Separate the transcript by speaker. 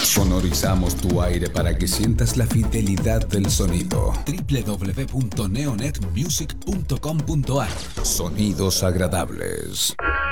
Speaker 1: Sonorizamos tu aire para que sientas la fidelidad del sonido. www.neonetmusic.com.ar. Sonidos agradables.